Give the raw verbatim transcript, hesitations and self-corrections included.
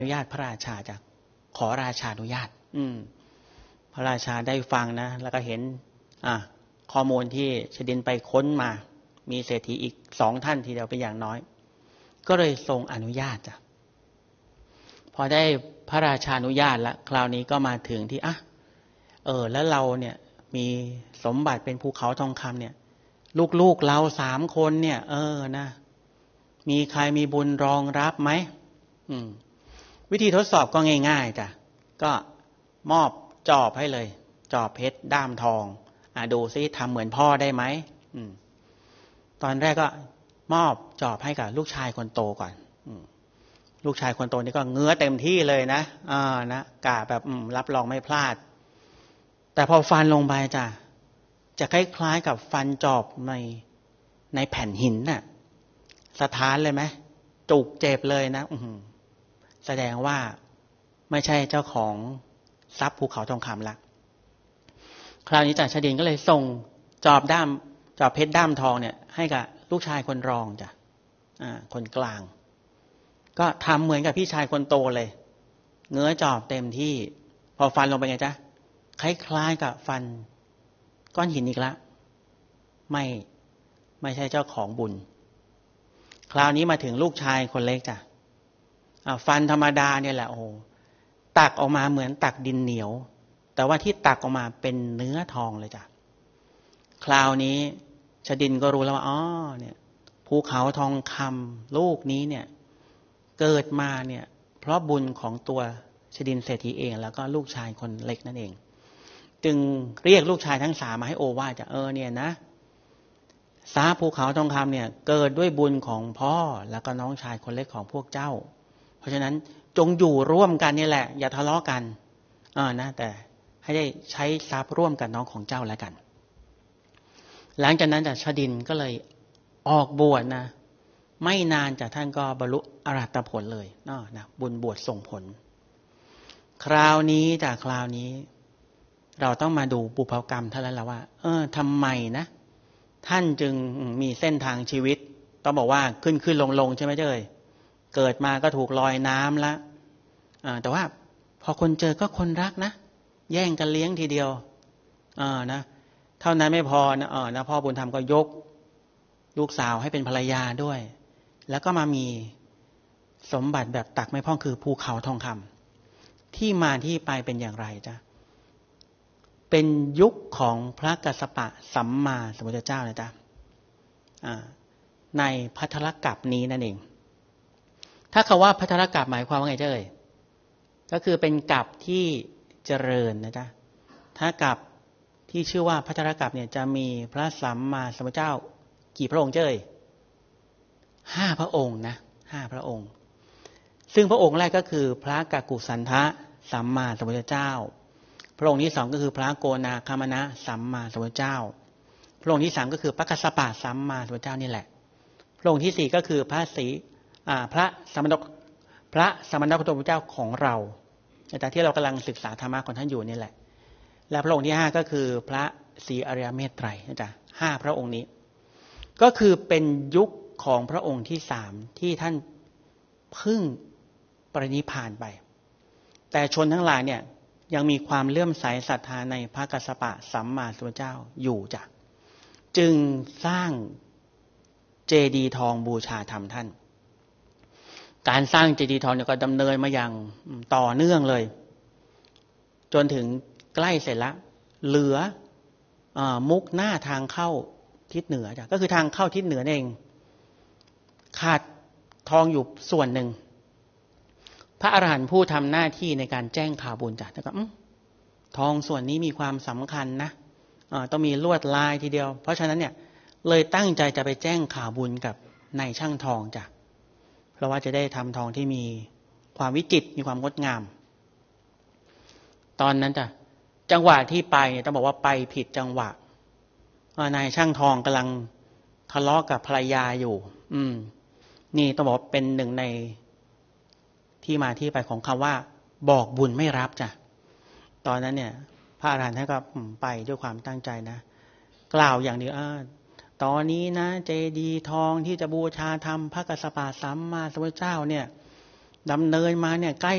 อนุญาตพระราชาจะขอราชาอนุญาตอืมพระราชาได้ฟังนะแล้วก็เห็นอ่ะข้อมูลที่ชดินไปค้นมามีเศรษฐีอีกสองท่านทีเดียวเป็นอย่างน้อยก็เลยทรงอนุญาตจ้ะพอได้พระราชาอนุญาตแล้วคราวนี้ก็มาถึงที่อ่ะเออแล้วเราเนี่ยมีสมบัติเป็นภูเขาทองคำเนี่ยลูกๆเราสามคนเนี่ยเออนะมีใครมีบุญรองรับไหมอืมวิธีทดสอบก็ง่ายๆจ้ะก็มอบจอบให้เลยจอบเพชรด้ามทองอ่ะดูซิทำเหมือนพ่อได้ไหมอืมตอนแรกก็มอบจอบให้กับลูกชายคนโตก่อนอืมลูกชายคนโตนี่ก็เงื้อเต็มที่เลยนะอ่านะกะแบบอืมรับรองไม่พลาดแต่พอฟันลงไปจ้ะจะคล้ายๆกับฟันจอบในในแผ่นหินน่ะสถานเลยไหมจุกเจ็บเลยนะอืมแสดงว่าไม่ใช่เจ้าของทรัพย์ภูเขาทองคำละคราวนี้จ่าชดินก็เลยส่งจอบด้ามจอบเพชรด้ามทองเนี่ยให้กับลูกชายคนรองจ้ะอ่าคนกลางก็ทำเหมือนกับพี่ชายคนโตเลยเงื้อจอบเต็มที่พอฟันลงไปไงจ๊ะคล้ายๆกับฟันก้อนหินอีกละไม่ไม่ใช่เจ้าของบุญคราวนี้มาถึงลูกชายคนเล็กจ้ะฟันธรรมดาเนี่ยแหละโอ้โหตักออกมาเหมือนตักดินเหนียวแต่ว่าที่ตักออกมาเป็นเนื้อทองเลยจ้ะคราวนี้ชดินก็รู้แล้วว่าอ๋อเนี่ยภูเขาทองคำลูกนี้เนี่ยเกิดมาเนี่ยเพราะบุญของตัวชดินเศรษฐีเองแล้วก็ลูกชายคนเล็กนั่นเองจึงเรียกลูกชายทั้งสามมาให้โอวาทจะเออเนี่ยนะทรัพย์ภูเขาทองคำเนี่ยเกิดด้วยบุญของพ่อแล้วก็น้องชายคนเล็กของพวกเจ้าเพราะฉะนั้นจงอยู่ร่วมกันนี่แหละอย่าทะเลาะกันเออนะแต่ให้ได้ใช้ทรัพย์ร่วมกับน้องของเจ้าแล้วกันหลังจากนั้นจากชดินก็เลยออกบวชนะไม่นานจากท่านก็บรรลุอรหัตผลเลยนะนะบุญบวชส่งผลคราวนี้จากคราวนี้เราต้องมาดูบุพกรรมท่านแล้วว่าเออทำไมนะท่านจึงมีเส้นทางชีวิตต้องบอกว่าขึ้นขึ้นลงลงใช่ไหมเจ้ยเกิดมาก็ถูกลอยน้ำละแต่ว่าพอคนเจอก็คนรักนะแย่งกันเลี้ยงทีเดียวอ่านะเท่านั้นไม่พอนะเออนะพ่อบุญธรรมก็ยกลูกสาวให้เป็นภรรยาด้วยแล้วก็มามีสมบัติแบบตักไม่พ่องคือภูเขาทองคำที่มาที่ไปเป็นอย่างไรจ๊ะเป็นยุคของพระกัสสปะสัมมาสัมพุทธเจ้านะจ๊ะในภัททรกัปนี้นั่นเองถ้าคำว่าภัททรกัปหมายความว่าไงเจ้ยก็คือเป็นกัปที่เจริญนะจ๊ะถ้ากัปที่ชื่อว่าภัททรกัปเนี่ยจะมีพระสัมมาสัมพุทธเจ้ากี่พระองค์เจ้ยห้าพระองค์นะห้าพระองค์ซึ่งพระองค์แรกก็คือพระกักกุสันทะสัมมาสัมพุทธเจ้าพระองค์ที่สองก็คือพระโกนาคามนะสัมมาสัมพุทธเจ้าพระองค์ที่สามก็คือพระกัสสปะสัมมาสัมพุทธเจ้านี่แหละพระองค์ที่สี่ก็คือพระศรีอ่าพระสมณกพระสมณพุทธเจ้าของเราแต่ที่เรากำลังศึกษาธรรมะของท่านอยู่นี่แหละและพระองค์ที่ห้าก็คือพระศรีอริยเมตไตรนะจ๊ะห้าพระองค์นี้ก็คือเป็นยุคของพระองค์ที่สามที่ท่านเพิ่งปรินิพพานไปแต่ชนทั้งหลายเนี่ยยังมีความเลื่อมใสศรัทธาในพระกัสสปะสัมมาสัมพุทธเจ้าอยู่จ้ะจึงสร้างเจดีย์ทองบูชาธรรมท่านการสร้างเจดีย์ทองเนี่ยก็ดำเนินมาอย่างต่อเนื่องเลยจนถึงใกล้เสร็จแล้วเหลือมุกหน้าทางเข้าทิศเหนือจ้ะก็คือทางเข้าทิศเหนือเองขาดทองอยู่ส่วนหนึ่งพระอรหันต์ผู้ทำหน้าที่ในการแจ้งข่าวบุญจ้ะแต่ก็ทองส่วนนี้มีความสำคัญนะต้องมีลวดลายทีเดียวเพราะฉะนั้นเนี่ยเลยตั้งใจจะไปแจ้งข่าวบุญกับนายช่างทองจ้ะเพราะว่าจะได้ทำทองที่มีความวิจิตรมีความงดงามตอนนั้นจ้ะจังหวะที่ไปเนี่ยต้องบอกว่าไปผิดจังหวะนายช่างทองกำลังทะเลาะกับภรรยาอยู่อืมนี่ต้องบอกเป็นหนึ่งในที่มาที่ไปของคำว่าบอกบุญไม่รับจ้ะตอนนั้นเนี่ยพระอรหันต์ท่านก็ไปด้วยความตั้งใจนะกล่าวอย่างเดียวตอนนี้นะเจดีย์ทองที่จะบูชาธรรมพระกัสสปะสัมมาสัมพุทธเจ้าเนี่ยดำเนินมาเนี่ยใกล้